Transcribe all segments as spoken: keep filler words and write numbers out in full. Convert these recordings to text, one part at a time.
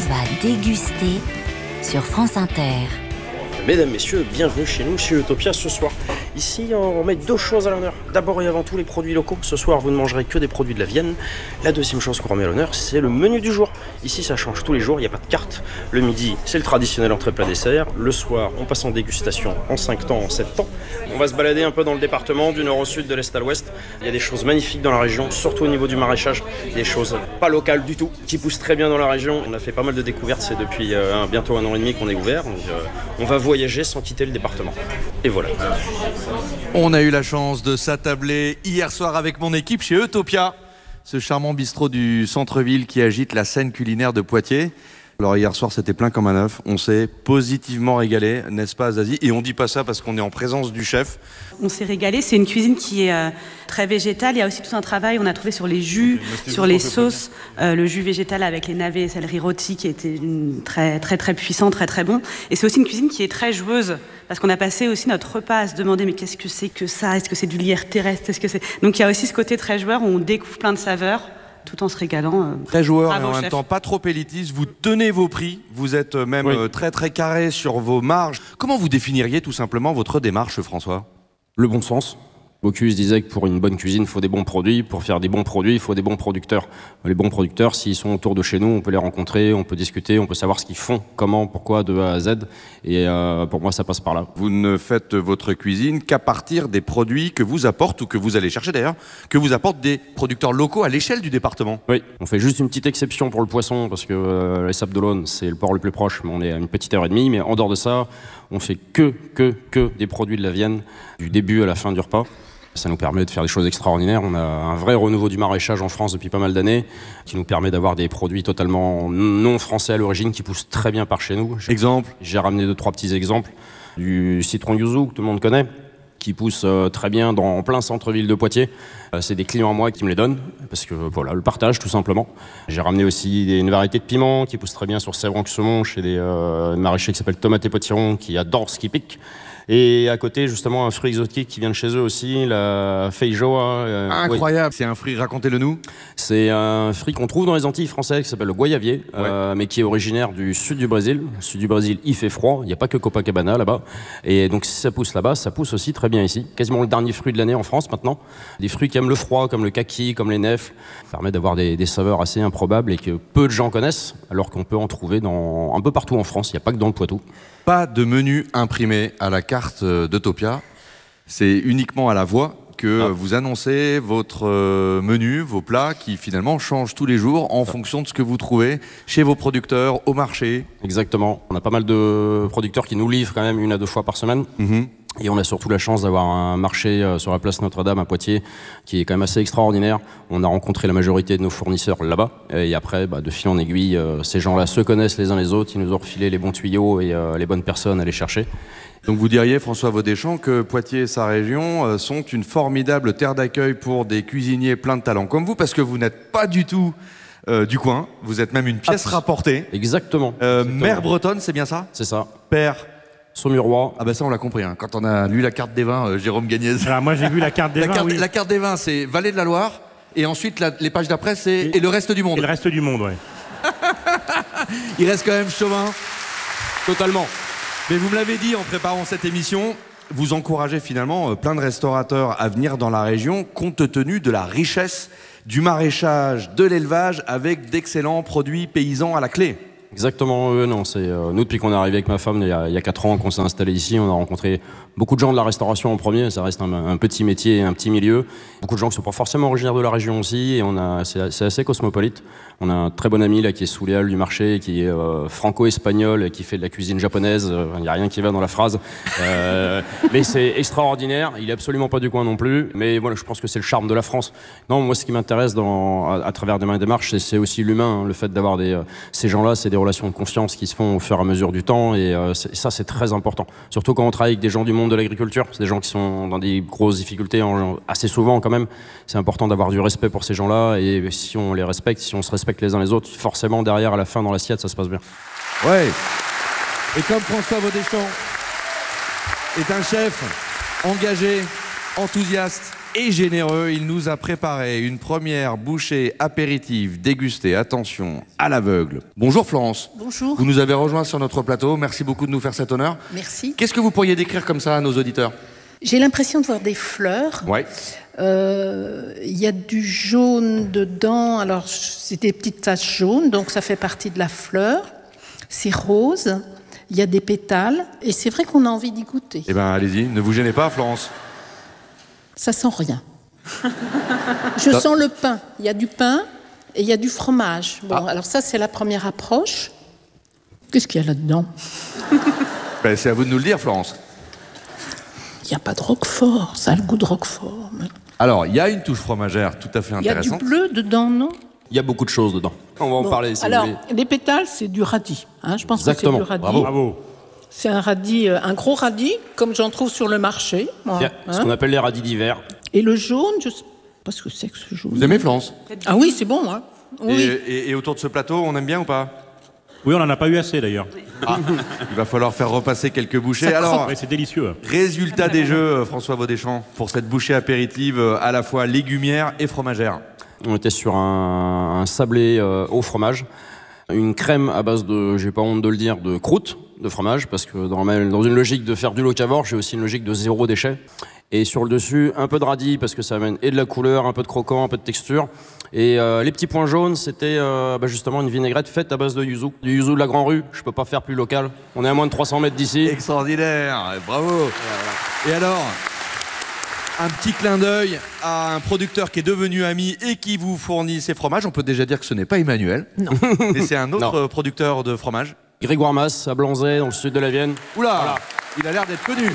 va déguster sur France Inter. Mesdames, messieurs, bienvenue chez nous, chez Utopia ce soir. Ici, on met deux choses à l'honneur. D'abord et avant tout, les produits locaux. Ce soir, vous ne mangerez que des produits de la Vienne. La deuxième chose qu'on remet à l'honneur, c'est le menu du jour. Ici, ça change tous les jours, il n'y a pas de carte. Le midi, c'est le traditionnel entrée plat dessert. Le soir, on passe en dégustation en cinq temps, en sept temps. On va se balader un peu dans le département, du nord au sud, de l'est à l'ouest. Il y a des choses magnifiques dans la région, surtout au niveau du maraîchage. Des choses pas locales du tout, qui poussent très bien dans la région. On a fait pas mal de découvertes, c'est depuis euh, bientôt un an et demi qu'on est ouvert. Donc, euh, on va voyager sans quitter le département. Et voilà. On a eu la chance de s'attabler hier soir avec mon équipe chez Utopia, ce charmant bistrot du centre-ville qui agite la scène culinaire de Poitiers. Alors hier soir c'était plein comme un œuf, on s'est positivement régalé, n'est-ce pas Zazie? Et on dit pas ça parce qu'on est en présence du chef. On s'est régalé, c'est une cuisine qui est euh, très végétale, il y a aussi tout un travail, on a trouvé sur les jus, okay, sur les sauces, euh, le jus végétal avec les navets et céleri rôti qui était une, très très très puissant, très très bon. Et c'est aussi une cuisine qui est très joueuse, parce qu'on a passé aussi notre repas à se demander mais qu'est-ce que c'est que ça? Est-ce que c'est du lierre terrestre? Est-ce que c'est... Donc il y a aussi ce côté très joueur où on découvre plein de saveurs, tout en se régalant. Euh, très joueur et en chef. même temps pas trop élitiste, vous tenez vos prix, vous êtes même oui. euh, très très carré sur vos marges. Comment vous définiriez tout simplement votre démarche, François? Le bon sens. Bocuse disait que pour une bonne cuisine, il faut des bons produits. Pour faire des bons produits, il faut des bons producteurs. Les bons producteurs, s'ils sont autour de chez nous, on peut les rencontrer, on peut discuter, on peut savoir ce qu'ils font, comment, pourquoi, de A à Z. Et euh, pour moi, ça passe par là. Vous ne faites votre cuisine qu'à partir des produits que vous apportent, ou que vous allez chercher d'ailleurs, que vous apportent des producteurs locaux à l'échelle du département. Oui, on fait juste une petite exception pour le poisson, parce que euh, les Sables d'Olonne, c'est le port le plus proche, mais on est à une petite heure et demie. Mais en dehors de ça, on fait que, que, que des produits de la Vienne, du début à la fin du repas. Ça nous permet de faire des choses extraordinaires. On a un vrai renouveau du maraîchage en France depuis pas mal d'années, qui nous permet d'avoir des produits totalement non français à l'origine, qui poussent très bien par chez nous. Exemple? J'ai ramené deux, trois petits exemples. Du citron yuzu, que tout le monde connaît, qui pousse très bien dans, en plein centre-ville de Poitiers. C'est des clients à moi qui me les donnent, parce que voilà, le partage tout simplement. J'ai ramené aussi des, une variété de piments qui pousse très bien sur Sèvres-en-Saumon, chez des euh, maraîchers qui s'appellent Tomate et Potiron, qui adorent ce qui pique. Et à côté, justement, un fruit exotique qui vient de chez eux aussi, la feijoa. Euh, Incroyable, oui. C'est un fruit, racontez-le nous. C'est un fruit qu'on trouve dans les Antilles françaises, qui s'appelle le goyavier, ouais. euh, mais qui est originaire du sud du Brésil. Le sud du Brésil, il fait froid, il n'y a pas que Copacabana là-bas. Et donc si ça pousse là-bas, ça pousse aussi très bien ici. Quasiment le dernier fruit de l'année en France maintenant. Des fruits qui aiment le froid, comme le kaki, comme les nèfles. Ça permet d'avoir des, des saveurs assez improbables et que peu de gens connaissent, alors qu'on peut en trouver dans, un peu partout en France, il n'y a pas que dans le Poitou. Pas de menu imprimé à la carte d'Utopia, c'est uniquement à la voix que ah. vous annoncez votre menu, vos plats qui finalement changent tous les jours en ah. fonction de ce que vous trouvez chez vos producteurs, au marché. Exactement, on a pas mal de producteurs qui nous livrent quand même une à deux fois par semaine. Mm-hmm. Et on a surtout la chance d'avoir un marché sur la place Notre-Dame à Poitiers qui est quand même assez extraordinaire. On a rencontré la majorité de nos fournisseurs là-bas. Et après, bah, de fil en aiguille, euh, ces gens-là se connaissent les uns les autres. Ils nous ont refilé les bons tuyaux et euh, les bonnes personnes à les chercher. Donc vous diriez, François Vaudéchamp, que Poitiers et sa région euh, sont une formidable terre d'accueil pour des cuisiniers pleins de talent comme vous, parce que vous n'êtes pas du tout euh, du coin. Vous êtes même une pièce ah, rapportée. Exactement. Euh, Exactement. Mère bretonne, c'est bien ça? C'est ça. Père Saumurois. Ah ben ça on l'a compris, hein. Quand on a lu la carte des vins, euh, Jérôme Gagnez. Alors moi j'ai vu la carte des la vins, carte, oui. La carte des vins, c'est Vallée de la Loire, et ensuite la, les pages d'après, c'est et, et le reste du monde. Et le reste du monde, ouais. Il reste quand même chauvin. Totalement. Mais vous me l'avez dit en préparant cette émission, vous encouragez finalement plein de restaurateurs à venir dans la région, compte tenu de la richesse du maraîchage, de l'élevage, avec d'excellents produits paysans à la clé. Exactement, euh, non, c'est euh, nous depuis qu'on est arrivé avec ma femme il y a, il y a quatre ans qu'on s'est installé ici, on a rencontré beaucoup de gens de la restauration en premier, ça reste un, un petit métier, un petit milieu, beaucoup de gens qui sont pas forcément originaires de la région aussi, et on a c'est, c'est assez cosmopolite. On a un très bon ami là qui est sous les halles du marché, qui est euh, franco-espagnol et qui fait de la cuisine japonaise, il euh, n'y a rien qui va dans la phrase, euh, mais c'est extraordinaire, il est absolument pas du coin non plus, mais voilà, je pense que c'est le charme de la France. Non, moi ce qui m'intéresse dans, à, à travers de ma démarche, c'est, c'est aussi l'humain, hein, le fait d'avoir des, euh, ces gens-là, c'est des relations de confiance qui se font au fur et à mesure du temps, et euh, ça c'est très important, surtout quand on travaille avec des gens du monde de l'agriculture, c'est des gens qui sont dans des grosses difficultés en, assez souvent quand même, c'est important d'avoir du respect pour ces gens-là, et si on les respecte, si on se respecte les uns les autres, forcément derrière à la fin dans l'assiette ça se passe bien. Ouais. Et comme François Vaudéchamp est un chef engagé, enthousiaste, et généreux. Il nous a préparé une première bouchée apéritive dégustée, attention, à l'aveugle. Bonjour Florence. Bonjour. Vous nous avez rejoint sur notre plateau. Merci beaucoup de nous faire cet honneur. Merci. Qu'est-ce que vous pourriez décrire comme ça à nos auditeurs? J'ai l'impression de voir des fleurs. Ouais. Euh, Il y a du jaune dedans. Alors, c'est des petites taches jaunes, donc ça fait partie de la fleur. C'est rose. Il y a des pétales. Et c'est vrai qu'on a envie d'y goûter. Eh bien, allez-y, ne vous gênez pas, Florence. Ça sent rien. Je Ça... sens le pain. Il y a du pain et il y a du fromage. Bon, Ah. alors ça, c'est la première approche. Qu'est-ce qu'il y a là-dedans? Ben, c'est à vous de nous le dire, Florence. Il n'y a pas de roquefort. Ça a le goût de roquefort. Mais... Alors, il y a une touche fromagère tout à fait Il y a du intéressante. bleu dedans, non? Il y a beaucoup de choses dedans. On va en Bon, parler si alors, vous voulez. les pétales, c'est du radis. Hein, je pense Exactement. que c'est du radis. Bravo. Bravo. C'est un radis, euh, un gros radis, comme j'en trouve sur le marché. moi, Il y a hein. ce qu'on appelle les radis d'hiver. Et le jaune, je sais pas ce que c'est que ce jaune. Vous aimez, Florence? Ah oui, c'est bon, hein. Oui. et, et, et autour de ce plateau, on aime bien ou pas? Oui, on n'en a pas eu assez d'ailleurs. Ah, il va falloir faire repasser quelques bouchées. Ça Alors, Ouais, c'est délicieux. résultat des jeux, euh, François Vaudéchamp, pour cette bouchée apéritive euh, à la fois légumière et fromagère. On était sur un, un sablé euh, au fromage, une crème à base de, j'ai pas honte de le dire, de croûte de fromage, parce que dans, ma- dans une logique de faire du locavore, j'ai aussi une logique de zéro déchet. Et sur le dessus, un peu de radis, parce que ça amène et de la couleur, un peu de croquant, un peu de texture. Et euh, les petits points jaunes, c'était euh, bah, justement une vinaigrette faite à base de yuzu. Du yuzu de la Grand Rue, je peux pas faire plus local. On est à moins de trois cents mètres d'ici. Extraordinaire, bravo. Et alors, un petit clin d'œil à un producteur qui est devenu ami et qui vous fournit ses fromages. On peut déjà dire que ce n'est pas Emmanuel. Non. Mais c'est un autre Non. euh, producteur de fromage. Grégoire Mas, à Blanzey, dans le sud de la Vienne. Oula, Voilà. il a l'air d'être connu.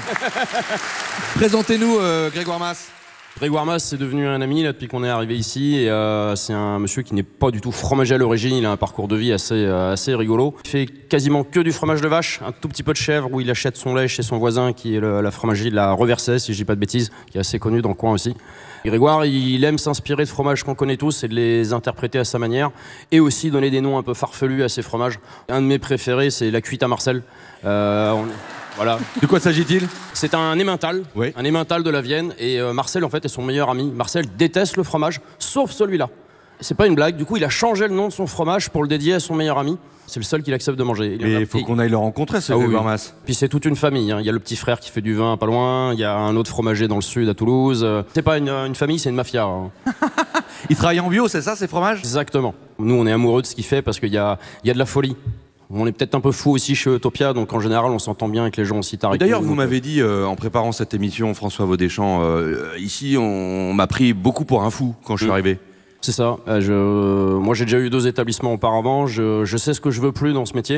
Présentez-nous euh, Grégoire Mas. Grégoire Mas, c'est devenu un ami là, depuis qu'on est arrivé ici. Et, euh, c'est un monsieur qui n'est pas du tout fromager à l'origine. Il a un parcours de vie assez, euh, assez rigolo. Il fait quasiment que du fromage de vache, un tout petit peu de chèvre où il achète son lait chez son voisin qui est le- la fromagerie de la Reversée, si je dis pas de bêtises, qui est assez connue dans le coin aussi. Et Grégoire, il aime s'inspirer de fromages qu'on connaît tous et de les interpréter à sa manière et aussi donner des noms un peu farfelus à ses fromages. Un de mes préférés, c'est la cuite à Marcel. Euh, on- Voilà. De quoi s'agit-il? C'est un emmental, Oui. un emmental de la Vienne, et euh, Marcel en fait est son meilleur ami. Marcel déteste le fromage, sauf celui-là. C'est pas une blague. Du coup, il a changé le nom de son fromage pour le dédier à son meilleur ami. C'est le seul qu'il accepte de manger. Il en a- Mais il faut et- qu'on aille le rencontrer, ce Ah oui, Grégoire oui. Mas. Puis c'est toute une famille. hein. Il y a le petit frère qui fait du vin pas loin. Il y a un autre fromager dans le sud à Toulouse. Euh, C'est pas une, une famille, c'est une mafia. hein. Il travaille en bio, c'est ça, ces fromages? Exactement. Nous, on est amoureux de ce qu'il fait parce qu'il y a, il y a de la folie. On est peut-être un peu fou aussi chez Utopia, donc en général, on s'entend bien avec les gens aussi Et tarés. D'ailleurs, que nous, vous donc, m'avez dit, euh, en préparant cette émission, François Vaudéchamp, euh, ici, on, m'a pris beaucoup pour un fou quand je suis Mm. arrivé. C'est ça. Euh, je... Moi, j'ai déjà eu deux établissements auparavant. Je, je sais ce que je veux plus dans ce métier,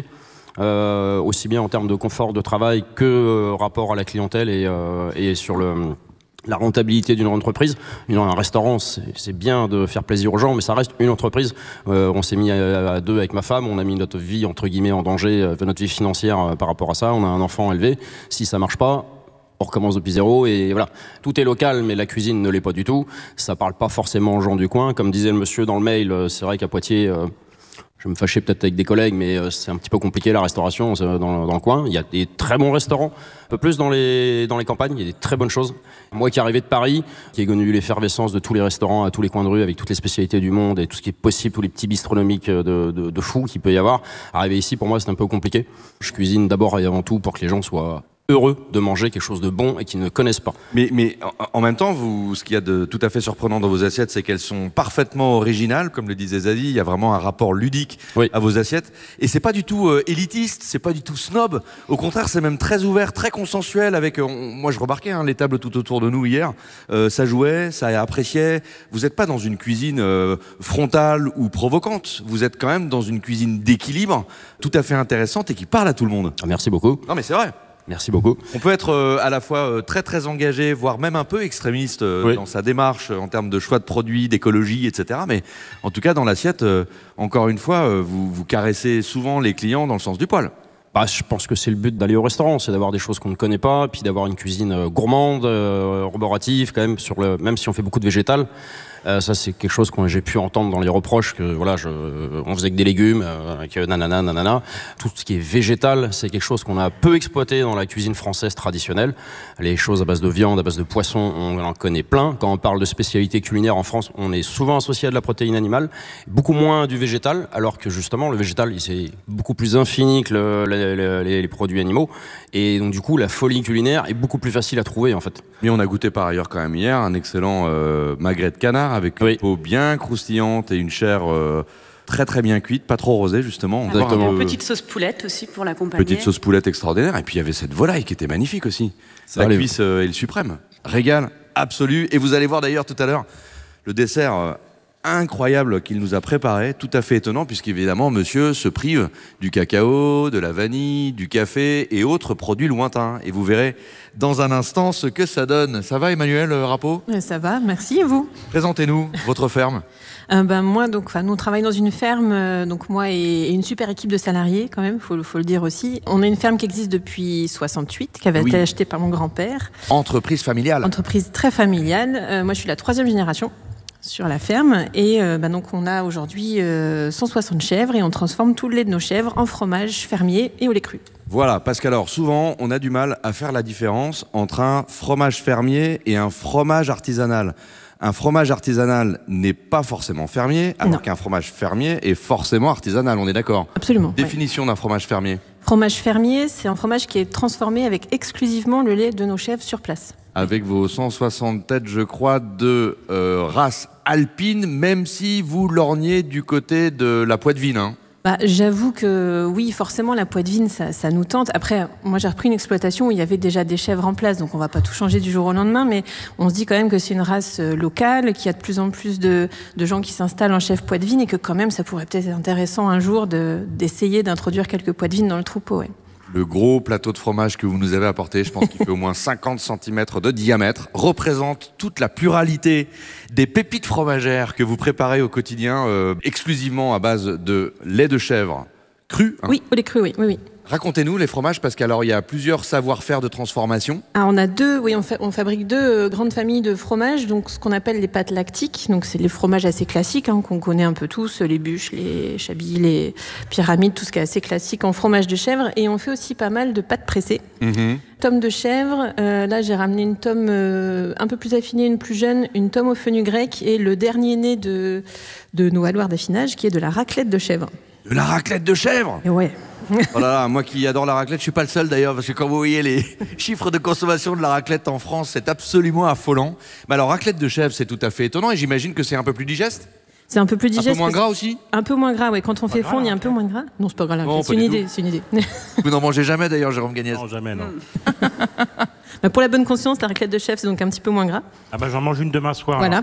euh, aussi bien en termes de confort de travail que euh, rapport à la clientèle et, euh, et sur le, la rentabilité d'une entreprise. Une- Un restaurant, c'est c'est bien de faire plaisir aux gens, mais ça reste une entreprise. Euh, on s'est mis à, à deux avec ma femme. On a mis notre vie entre guillemets en danger, euh, notre vie financière euh, par rapport à ça. On a un enfant élevé. Si ça marche pas, on recommence depuis zéro et voilà. Tout est local, mais la cuisine ne l'est pas du tout. Ça parle pas forcément aux gens du coin. Comme disait le monsieur dans le mail, euh, c'est vrai qu'à Poitiers, euh, je vais me fâcher peut-être avec des collègues, mais euh, c'est un petit peu compliqué la restauration euh, dans, dans le coin. Il y a des très bons restaurants, un peu plus dans les, dans les campagnes, il y a des très bonnes choses. Moi qui arrivé de Paris, qui ai connu l'effervescence de tous les restaurants à tous les coins de rue, avec toutes les spécialités du monde et tout ce qui est possible, tous les petits bistronomiques de, de, de fou qu'il peut y avoir, arriver ici, pour moi, c'est un peu compliqué. Je cuisine d'abord et avant tout pour que les gens soient heureux de manger quelque chose de bon et qu'ils ne connaissent pas. Mais, mais en, en même temps, vous, ce qu'il y a de tout à fait surprenant dans vos assiettes, c'est qu'elles sont parfaitement originales, comme le disait Zazie. Il y a vraiment un rapport ludique Oui. à vos assiettes. Et c'est pas du tout euh, élitiste, c'est pas du tout snob. Au contraire, c'est même très ouvert, très consensuel. Avec, euh, on- moi, je remarquais hein, les tables tout autour de nous hier. Euh, ça jouait, ça appréciait. Vous n'êtes pas dans une cuisine euh, frontale ou provocante. Vous êtes quand même dans une cuisine d'équilibre, tout à fait intéressante et qui parle à tout le monde. Ah, merci beaucoup. Non, mais c'est vrai. Merci beaucoup. On peut être euh, à la fois euh, très très engagé, voire même un peu extrémiste euh, Oui. dans sa démarche euh, en termes de choix de produits, d'écologie, et cetera. Mais en tout cas, dans l'assiette, euh, encore une fois, euh, vous, vous caressez souvent les clients dans le sens du poil. Bah, je pense que c'est le but d'aller au restaurant, c'est d'avoir des choses qu'on ne connaît pas, puis d'avoir une cuisine euh, gourmande, euh, arborative, quand même, sur le, même si on fait beaucoup de végétal. Euh, ça, c'est quelque chose que j'ai pu entendre dans les reproches, que voilà, je, on faisait que des légumes, euh, avec nanana, nanana. Tout ce qui est végétal, c'est quelque chose qu'on a peu exploité dans la cuisine française traditionnelle. Les choses à base de viande, à base de poisson, on en connaît plein. Quand on parle de spécialité culinaire en France, on est souvent associé à de la protéine animale, beaucoup moins du végétal, alors que justement, le végétal, c'est beaucoup plus infini que le, le, les, les produits animaux. Et donc, du coup, la folie culinaire est beaucoup plus facile à trouver, en fait. Mais on a goûté par ailleurs quand même hier un excellent euh, magret de canard avec oui. une peau bien croustillante et une chair euh, très très bien cuite, pas trop rosée justement. Exactement. Une petite sauce poulette aussi pour l'accompagner. Petite sauce poulette extraordinaire. Et puis il y avait cette volaille qui était magnifique aussi. Ça, la cuisse euh, est le suprême. Régal absolu. Et vous allez voir d'ailleurs tout à l'heure le dessert euh, incroyable qu'il nous a préparé, tout à fait étonnant, puisqu'évidemment, monsieur se prive du cacao, de la vanille, du café et autres produits lointains. Et vous verrez dans un instant ce que ça donne. Ça va, Emmanuel Rappeau ? Ça va, merci, et vous ? Présentez-nous votre ferme. Euh, ben, moi, donc, nous, on travaille dans une ferme, euh, donc moi et, et une super équipe de salariés, quand même, il faut, faut le dire aussi. On a une ferme qui existe depuis soixante-huit, qui avait oui. été achetée par mon grand-père. Entreprise familiale. Entreprise très familiale. Euh, moi, je suis la troisième génération sur la ferme et euh, bah donc on a aujourd'hui euh, cent soixante chèvres et on transforme tout le lait de nos chèvres en fromage fermier et au lait cru. Voilà, parce qu'alors souvent on a du mal à faire la différence entre un fromage fermier et un fromage artisanal. Un fromage artisanal n'est pas forcément fermier, alors non. qu'un fromage fermier est forcément artisanal, on est d'accord ? Absolument. Définition ouais. d'un fromage fermier. Fromage fermier, c'est un fromage qui est transformé avec exclusivement le lait de nos chèvres sur place. Avec vos cent soixante têtes, je crois, de euh, race alpine, même si vous lorgnez du côté de la Poitevine. Hein. Bah, j'avoue que oui, forcément, la Poitevine, ça, ça nous tente. Après, moi, j'ai repris une exploitation où il y avait déjà des chèvres en place, donc on ne va pas tout changer du jour au lendemain, mais on se dit quand même que c'est une race locale, qu'il y a de plus en plus de, de gens qui s'installent en chèvre Poitevine et que quand même, ça pourrait peut-être être intéressant un jour de, d'essayer d'introduire quelques Poitevines dans le troupeau. Ouais. Le gros plateau de fromage que vous nous avez apporté, je pense qu'il fait au moins cinquante centimètres de diamètre, représente toute la pluralité des pépites fromagères que vous préparez au quotidien, euh, exclusivement à base de lait de chèvre cru. Hein. Oui, au lait cru, oui, oui, oui. Racontez-nous les fromages, parce qu'alors il y a plusieurs savoir-faire de transformation. Alors on a deux, oui, on, fa- on fabrique deux euh, grandes familles de fromages, donc ce qu'on appelle les pâtes lactiques, donc c'est les fromages assez classiques hein, qu'on connaît un peu tous, les bûches, les chablis, les pyramides, tout ce qui est assez classique en fromage de chèvre, et on fait aussi pas mal de pâtes pressées. Mmh. Tome de chèvre, euh, là j'ai ramené une tome euh, un peu plus affinée, une plus jeune, une tome au fenu grec, et le dernier né de, de nos alloirs d'affinage, qui est de la raclette de chèvre. De la raclette de chèvre ? Et ouais. Oh là là, moi qui adore la raclette, je suis pas le seul d'ailleurs, parce que quand vous voyez les chiffres de consommation de la raclette en France, c'est absolument affolant. Mais alors, raclette de chèvre, c'est tout à fait étonnant, et j'imagine que c'est un peu plus digeste ? C'est un peu plus digeste. Un peu moins gras aussi ? Un peu moins gras, oui. Quand on pas fait gras, fondre, il y a un peu moins de gras. Non, c'est pas gras, là. Non, c'est, une idée, c'est une idée, c'est une idée. Vous n'en mangez jamais d'ailleurs, Jérôme Gagnès ? Non, jamais, non. Bah, pour la bonne conscience, la raclette de chèvre, c'est donc un petit peu moins gras. Ah bah j'en mange une demain soir. Voilà.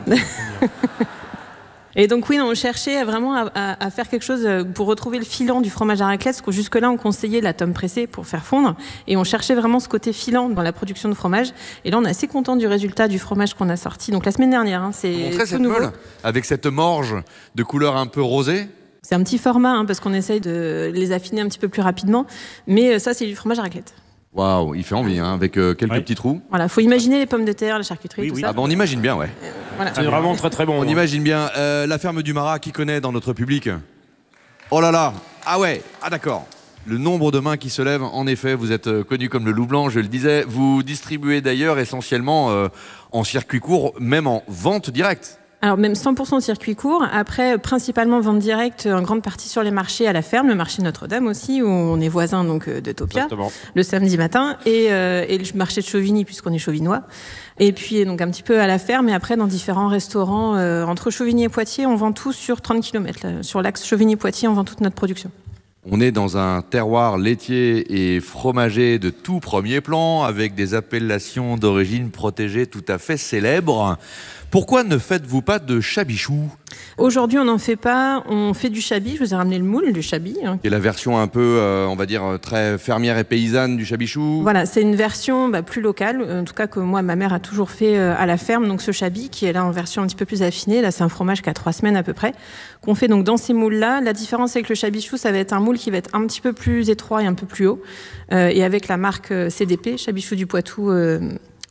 Et donc oui, on cherchait vraiment à, à, à faire quelque chose pour retrouver le filant du fromage à raclette, parce que jusque-là, on conseillait la tome pressée pour faire fondre, et on cherchait vraiment ce côté filant dans la production de fromage. Et là, on est assez content du résultat du fromage qu'on a sorti, donc la semaine dernière. Hein, c'est tout cette nouveau. meule, avec cette morge de couleur un peu rosée. C'est un petit format, hein, parce qu'on essaye de les affiner un petit peu plus rapidement, mais ça, c'est du fromage à raclette. Waouh, il fait envie, hein, avec euh, quelques oui. petits trous. Voilà, faut imaginer les pommes de terre, la charcuterie, oui, tout oui. ça. Ah bah on imagine bien, ouais. Euh, voilà. C'est vraiment très très bon. On hein. imagine bien. Euh, la ferme du Marat, qui connaît dans notre public ? Oh là là, ah ouais, ah d'accord. Le nombre de mains qui se lèvent, en effet, vous êtes euh, connu comme le loup blanc, je le disais. Vous distribuez d'ailleurs essentiellement euh, en circuit court, même en vente directe. Alors même cent pour cent au circuit court, après principalement vente directe en grande partie sur les marchés à la ferme, le marché Notre-Dame aussi, où on est voisin donc de Topia, exactement, le samedi matin, et, euh, et le marché de Chauvigny, puisqu'on est chauvinois. Et puis donc un petit peu à la ferme, et après dans différents restaurants, euh, entre Chauvigny et Poitiers, on vend tout sur trente kilomètres. Là. Sur l'axe Chauvigny-Poitiers, on vend toute notre production. On est dans un terroir laitier et fromager de tout premier plan, avec des appellations d'origine protégée tout à fait célèbres. Pourquoi ne faites-vous pas de chabichou ? Aujourd'hui, on n'en fait pas. On fait du chabis. Je vous ai ramené le moule du chabis. Hein. Et la version un peu, euh, on va dire, très fermière et paysanne du chabichou ? Voilà, c'est une version bah, plus locale. En tout cas, que moi, ma mère a toujours fait euh, à la ferme. Donc, ce chabis, qui est là en version un petit peu plus affinée. Là, c'est un fromage qui a trois semaines à peu près, qu'on fait donc dans ces moules-là. La différence avec le chabichou, ça va être un moule qui va être un petit peu plus étroit et un peu plus haut. Euh, et avec la marque C D P, Chabichou du Poitou, euh,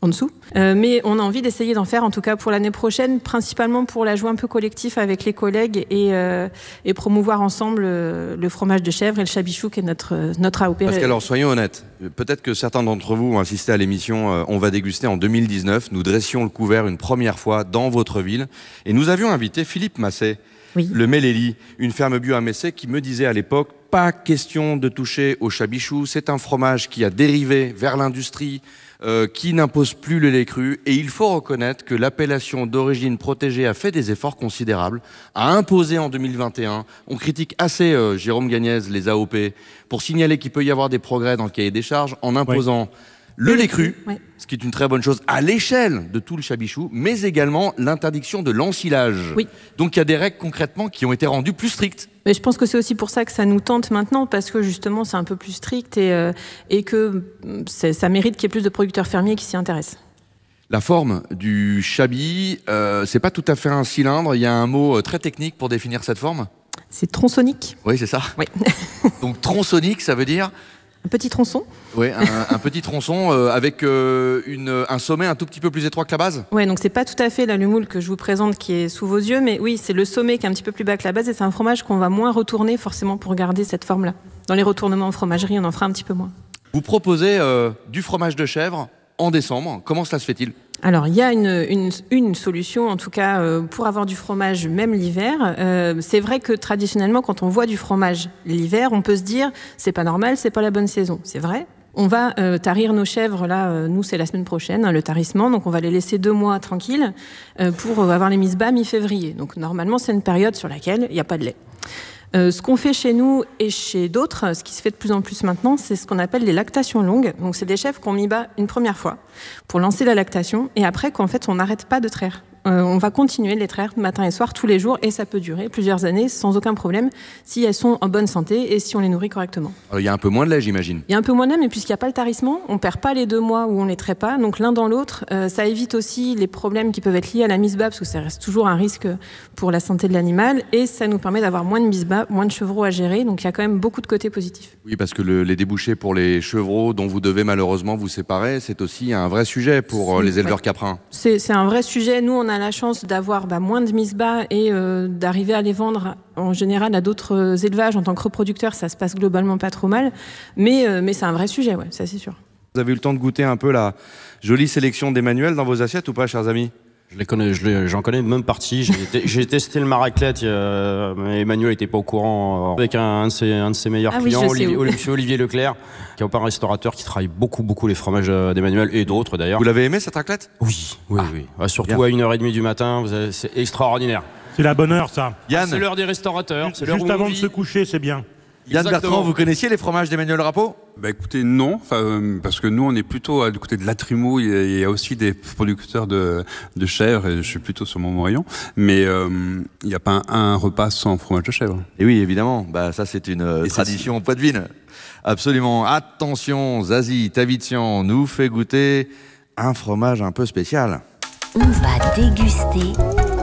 en dessous. Euh, mais on a envie d'essayer d'en faire, en tout cas pour l'année prochaine, principalement pour la jouer un peu collectif avec les collègues et, euh, et promouvoir ensemble euh, le fromage de chèvre et le chabichou qui est notre, notre A O P. Parce qu'alors, soyons honnêtes, peut-être que certains d'entre vous ont assisté à l'émission euh, On va déguster en deux mille dix-neuf. Nous dressions le couvert une première fois dans votre ville et nous avions invité Philippe Masset, oui. le Méléli, une ferme bio à Messé, qui me disait à l'époque « Pas question de toucher au chabichou, c'est un fromage qui a dérivé vers l'industrie, Euh, qui n'impose plus le lait cru, et il faut reconnaître que l'appellation d'origine protégée a fait des efforts considérables, a imposé en deux mille vingt et un, on critique assez euh, Jérôme Gagnez, les A O P, pour signaler qu'il peut y avoir des progrès dans le cahier des charges, en imposant oui. le lait cru, oui. ce qui est une très bonne chose à l'échelle de tout le chabichou, mais également l'interdiction de l'ensilage. Oui. Donc il y a des règles concrètement qui ont été rendues plus strictes. Mais je pense que c'est aussi pour ça que ça nous tente maintenant, parce que justement c'est un peu plus strict et, euh, et que ça mérite qu'il y ait plus de producteurs fermiers qui s'y intéressent. La forme du chabi, euh, c'est pas tout à fait un cylindre, il y a un mot très technique pour définir cette forme. C'est tronçonnique. Oui, c'est ça. Oui. Donc tronçonnique, ça veut dire un petit tronçon. Oui, un, un petit tronçon euh, avec euh, une, un sommet un tout petit peu plus étroit que la base. Oui, donc c'est pas tout à fait là, le moule que je vous présente qui est sous vos yeux, mais oui, c'est le sommet qui est un petit peu plus bas que la base et c'est un fromage qu'on va moins retourner forcément pour garder cette forme-là. Dans les retournements en fromagerie, on en fera un petit peu moins. Vous proposez euh, du fromage de chèvre en décembre. Comment cela se fait-il ? Alors, il y a une, une, une solution, en tout cas, euh, pour avoir du fromage même l'hiver. Euh, c'est vrai que traditionnellement, quand on voit du fromage l'hiver, on peut se dire c'est pas normal, c'est pas la bonne saison. C'est vrai. On va euh, tarir nos chèvres, là, euh, nous, c'est la semaine prochaine, hein, le tarissement, donc on va les laisser deux mois tranquilles euh, pour avoir les mises bas mi-février. Donc, normalement, c'est une période sur laquelle il n'y a pas de lait. Euh, ce qu'on fait chez nous et chez d'autres, ce qui se fait de plus en plus maintenant, c'est ce qu'on appelle les lactations longues. Donc, c'est des chèvres qu'on mis bas une première fois pour lancer la lactation et après, qu'en fait, on n'arrête pas de traire. Euh, on va continuer de les traire matin et soir tous les jours et ça peut durer plusieurs années sans aucun problème si elles sont en bonne santé et si on les nourrit correctement. Il y a un peu moins de lait, j'imagine. Il y a un peu moins de lait, mais puisqu'il n'y a pas le tarissement, on ne perd pas les deux mois où on ne les traite pas. Donc l'un dans l'autre, euh, ça évite aussi les problèmes qui peuvent être liés à la mise bas parce que ça reste toujours un risque pour la santé de l'animal et ça nous permet d'avoir moins de mise bas, moins de chevreaux à gérer. Donc il y a quand même beaucoup de côtés positifs. Oui, parce que le, les débouchés pour les chevreaux dont vous devez malheureusement vous séparer, c'est aussi un vrai sujet pour euh, les éleveurs ouais. caprins. C'est, c'est un vrai sujet. Nous, on a la chance d'avoir Bah, moins de mise bas et euh, d'arriver à les vendre en général à d'autres élevages. En tant que reproducteur, ça se passe globalement pas trop mal. Mais, euh, mais c'est un vrai sujet, ouais, ça c'est sûr. Vous avez eu le temps de goûter un peu la jolie sélection d'Emmanuel dans vos assiettes ou pas, chers amis ? Je les connais, je les, j'en connais même partie. J'ai, été, j'ai testé le maraclette. Euh, Emmanuel n'était pas au courant. Euh, avec un, un, de ses, un de ses meilleurs ah clients, oui, Olivier, Olivier, Olivier Leclerc, qui est un restaurateur qui travaille beaucoup, beaucoup les fromages d'Emmanuel et d'autres d'ailleurs. Vous l'avez aimé cette raclette ? Oui, oui, ah, oui. Ah, surtout bien. à une heure trente du matin, vous avez, c'est extraordinaire. C'est la bonne heure, ça. Yann, ah, c'est l'heure des restaurateurs. Juste, c'est l'heure juste où avant on de vit. se coucher, c'est bien. Yann Exactement. Bertrand, vous connaissiez les fromages d'Emmanuel Rappeau ? Bah écoutez, non, euh, parce que nous on est plutôt du côté de Latrimou, il y, a, il y a aussi des producteurs de, de chèvre et je suis plutôt sur mon rayon, mais euh, il n'y a pas un, un repas sans fromage de chèvre. Et oui, évidemment, bah, ça c'est une euh, et tradition poitevine. Absolument. Attention, Zazie Tavitian nous fait goûter un fromage un peu spécial. On va déguster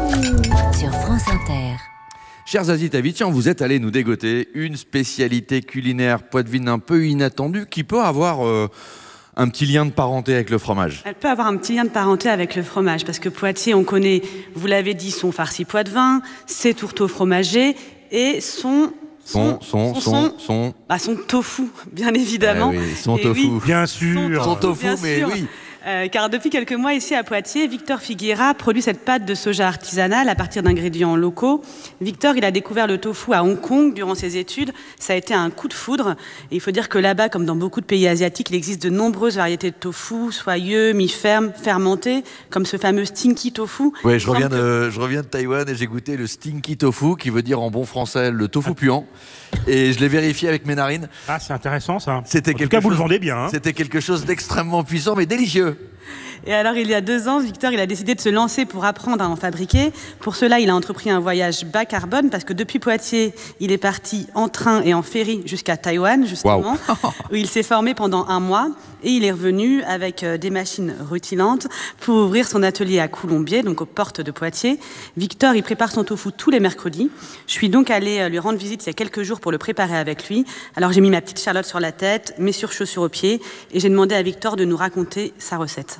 sur France Inter. Cher Zazie Tavitian, vous êtes allé nous dégoter une spécialité culinaire poitevine un peu inattendue qui peut avoir euh, un petit lien de parenté avec le fromage. Elle peut avoir un petit lien de parenté avec le fromage parce que Poitiers, on connaît, vous l'avez dit, son farci poitevin, ses tourteaux fromagers et son... Son, son, son, son, son... Bah, son tofu, bien évidemment. Eh oui, son Et tofu. oui, Bien sûr. Son tofu, bien mais sûr. oui. Euh, car depuis quelques mois, ici à Poitiers, Victor Figuera produit cette pâte de soja artisanale à partir d'ingrédients locaux. Victor, il a découvert le tofu à Hong Kong durant ses études. Ça a été un coup de foudre. Et il faut dire que là-bas, comme dans beaucoup de pays asiatiques, il existe de nombreuses variétés de tofu, soyeux, mi-ferme, fermentés, comme ce fameux stinky tofu. Ouais, je reviens de, je reviens de Taïwan et j'ai goûté le stinky tofu, qui veut dire en bon français le tofu puant. Et je l'ai vérifié avec mes narines. Ah, c'est intéressant ça. C'était en quelque tout cas, vous chose, le vendez bien. Hein. C'était quelque chose d'extrêmement puissant, mais délicieux. Et alors, il y a deux ans, Victor, il a décidé de se lancer pour apprendre à en fabriquer. Pour cela, il a entrepris un voyage bas carbone parce que depuis Poitiers, il est parti en train et en ferry jusqu'à Taïwan, justement, wow. où il s'est formé pendant un mois. Et il est revenu avec des machines rutilantes pour ouvrir son atelier à Coulombiers, donc aux portes de Poitiers. Victor, il prépare son tofu tous les mercredis. Je suis donc allée lui rendre visite il y a quelques jours pour le préparer avec lui. Alors, j'ai mis ma petite Charlotte sur la tête, mes surchaussures aux pieds, et j'ai demandé à Victor de nous raconter sa recette.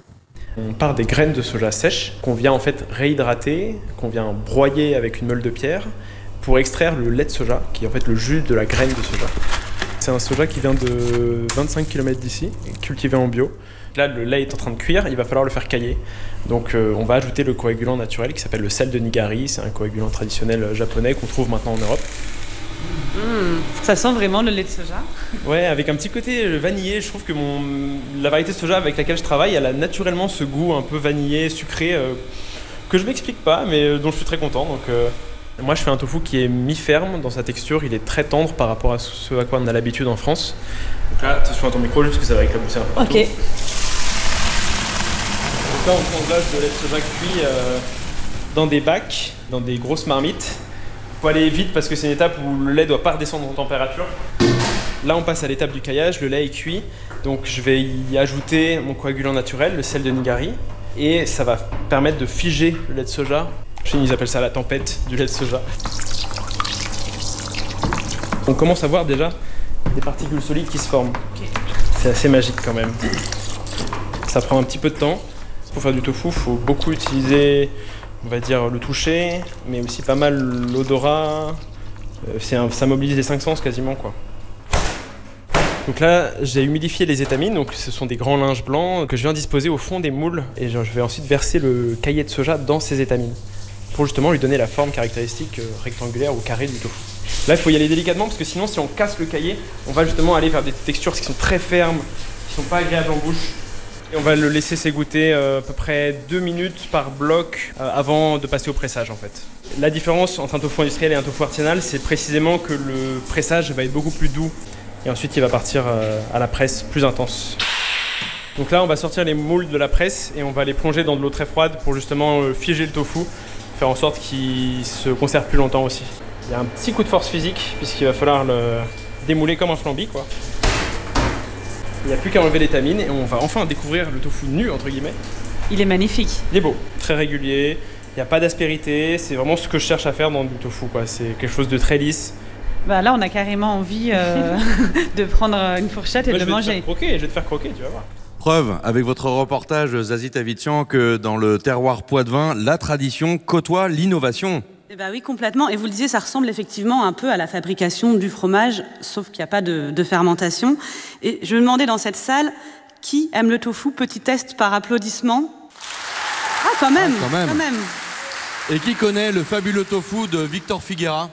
On part des graines de soja sèches qu'on vient en fait réhydrater, qu'on vient broyer avec une meule de pierre pour extraire le lait de soja, qui est en fait le jus de la graine de soja. C'est un soja qui vient de vingt-cinq kilomètres d'ici, cultivé en bio. Là, le lait est en train de cuire, il va falloir le faire cailler. Donc euh, on va ajouter le coagulant naturel qui s'appelle le sel de Nigari. C'est un coagulant traditionnel japonais qu'on trouve maintenant en Europe. Mmh, ça sent vraiment le lait de soja. Ouais, avec un petit côté vanillé. Je trouve que mon, la variété de soja avec laquelle je travaille, elle a naturellement ce goût un peu vanillé, sucré, euh, que je m'explique pas, mais euh, dont je suis très content. Donc, euh, moi, je fais un tofu qui est mi-ferme dans sa texture. Il est très tendre par rapport à ce à quoi on a l'habitude en France. Donc là, attention à ton micro, juste que ça va éclabousser un peu partout. Ok. Donc là, on transvase de lait de soja cuit euh, dans des bacs, dans des grosses marmites. Il faut aller vite parce que c'est une étape où le lait ne doit pas redescendre en température. Là, on passe à l'étape du caillage. Le lait est cuit, donc je vais y ajouter mon coagulant naturel, le sel de Nigari, et ça va permettre de figer le lait de soja. Chez nous, ils appellent ça la tempête du lait de soja. On commence à voir déjà des particules solides qui se forment. Okay. C'est assez magique quand même. Ça prend un petit peu de temps. Pour faire du tofu, il faut beaucoup utiliser, on va dire, le toucher, mais aussi pas mal l'odorat. C'est un, ça mobilise les cinq sens quasiment, quoi. Donc là, j'ai humidifié les étamines, donc ce sont des grands linges blancs que je viens disposer au fond des moules, et je vais ensuite verser le caillé de soja dans ces étamines pour justement lui donner la forme caractéristique rectangulaire ou carrée du tofu. Là, il faut y aller délicatement parce que sinon, si on casse le caillé, on va justement aller vers des textures qui sont très fermes, qui sont pas agréables en bouche. Et on va le laisser s'égoutter euh, à peu près deux minutes par bloc euh, avant de passer au pressage en fait. La différence entre un tofu industriel et un tofu artisanal, c'est précisément que le pressage va être beaucoup plus doux et ensuite il va partir euh, à la presse plus intense. Donc là, on va sortir les moules de la presse et on va les plonger dans de l'eau très froide pour justement euh, figer le tofu, faire en sorte qu'il se conserve plus longtemps aussi. Il y a un petit coup de force physique puisqu'il va falloir le démouler comme un flambi, quoi. Il n'y a plus qu'à enlever l'étamine et on va enfin découvrir le tofu nu, entre guillemets. Il est magnifique. Il est beau, très régulier, il n'y a pas d'aspérité, c'est vraiment ce que je cherche à faire dans du tofu, quoi. C'est quelque chose de très lisse. Bah là, on a carrément envie euh, de prendre une fourchette et Moi, de je vais manger. Te faire croquer, je vais te faire croquer, tu vas voir. Preuve, avec votre reportage Zazie Tavitian, que dans le terroir poitevin, la tradition côtoie l'innovation. Eh ben oui, complètement. Et vous le disiez, ça ressemble effectivement un peu à la fabrication du fromage, sauf qu'il n'y a pas de, de fermentation. Et je me demandais dans cette salle, qui aime le tofu? Petit test par applaudissement. Ah, quand même, ah, quand même. quand même. Et qui connaît le fabuleux tofu de Victor Figuera?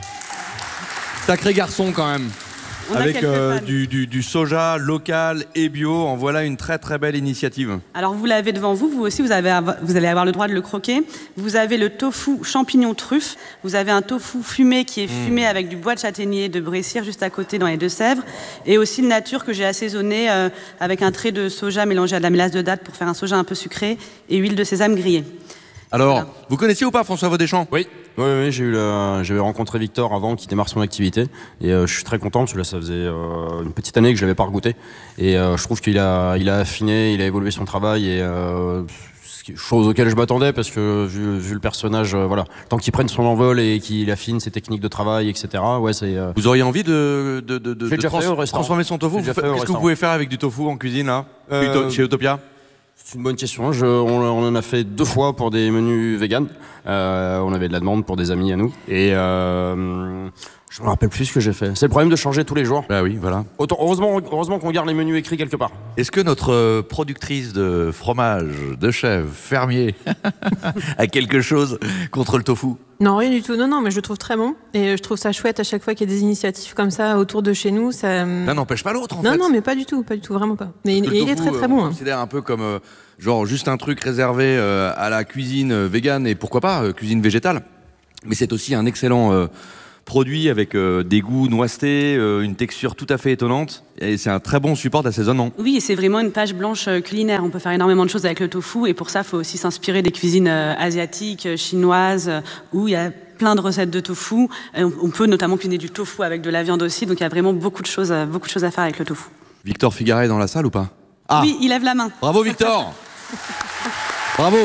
Sacré garçon quand même. On Avec euh, du, du, du soja local et bio, en voilà une très très belle initiative. Alors vous l'avez devant vous, vous aussi vous, avez, vous allez avoir le droit de le croquer. Vous avez le tofu champignon truffe, vous avez un tofu fumé qui est fumé mmh. avec du bois de châtaignier de Brécire juste à côté dans les Deux-Sèvres, et aussi le nature que j'ai assaisonné euh, avec un trait de soja mélangé à de la mélasse de date pour faire un soja un peu sucré et huile de sésame grillée. Alors, voilà. Vous connaissiez ou pas François Vaudéchamp? Oui, oui, oui, j'ai eu la... j'avais rencontré Victor avant qu'il démarre son activité et euh, je suis très content parce que là ça faisait euh, une petite année que je l'avais pas regoûté et euh, je trouve qu'il a, il a affiné, il a évolué son travail et euh, chose auquel je m'attendais parce que vu, vu le personnage, euh, voilà, tant qu'il prenne son envol et qu'il affine ses techniques de travail, et cetera. Ouais, c'est. Euh... Vous auriez envie de, de, de, de, de trans- transformer son tofu? Qu'est-ce que vous pouvez faire avec du tofu en cuisine là, euh... chez Utopia? C'est une bonne question. Je, on, on en a fait deux fois pour des menus vegan. Euh, on avait de la demande pour des amis à nous. Et euh, je me rappelle plus ce que j'ai fait. C'est le problème de changer tous les jours. Bah oui, voilà. Autant, heureusement, heureusement qu'on garde les menus écrits quelque part. Est-ce que notre productrice de fromage, de chèvre, fermier, a quelque chose contre le tofu? Non, rien du tout. Non, non, mais je le trouve très bon. Et je trouve ça chouette à chaque fois qu'il y a des initiatives comme ça autour de chez nous. Ça L'un n'empêche pas l'autre, en non, fait. Non, non, mais pas du tout, pas du tout, vraiment pas. Mais il, tofu, il est très très bon. On hein. considère un peu comme euh, genre juste un truc réservé euh, à la cuisine euh, végane et pourquoi pas euh, cuisine végétale. Mais c'est aussi un excellent euh, produit avec euh, des goûts noisetés, euh, une texture tout à fait étonnante. Et c'est un très bon support d'assaisonnement. Oui, et c'est vraiment une page blanche culinaire. On peut faire énormément de choses avec le tofu. Et pour ça, il faut aussi s'inspirer des cuisines euh, asiatiques, chinoises, euh, où il y a plein de recettes de tofu. Et on, on peut notamment cuisiner du tofu avec de la viande aussi. Donc il y a vraiment beaucoup de choses, euh, beaucoup de choses à faire avec le tofu. Victor Figuera est dans la salle ou pas? Ah. Oui, il lève la main. Bravo Victor. Bravo.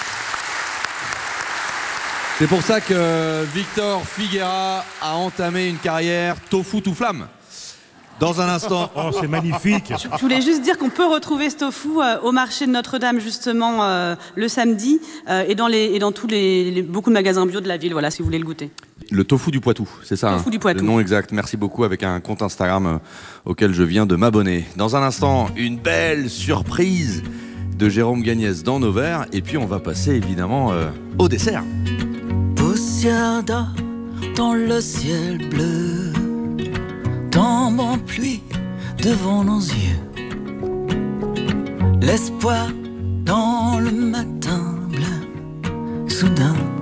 C'est pour ça que Victor Figuera a entamé une carrière tofu tout flamme. Dans un instant. Oh, c'est magnifique. Je voulais juste dire qu'on peut retrouver ce tofu euh, au marché de Notre-Dame justement euh, le samedi euh, et dans les et dans tous les, les beaucoup de magasins bio de la ville. Voilà, si vous voulez le goûter. Le tofu du Poitou, c'est ça. Tofu hein, du Poitou. Le nom exact. Merci beaucoup, avec un compte Instagram euh, auquel je viens de m'abonner. Dans un instant, une belle surprise de Jérôme Gagnès dans nos verres. Et puis on va passer évidemment euh, au dessert. Poussière d'or dans le ciel bleu, tombe en pluie devant nos yeux. L'espoir dans le matin blanc, soudain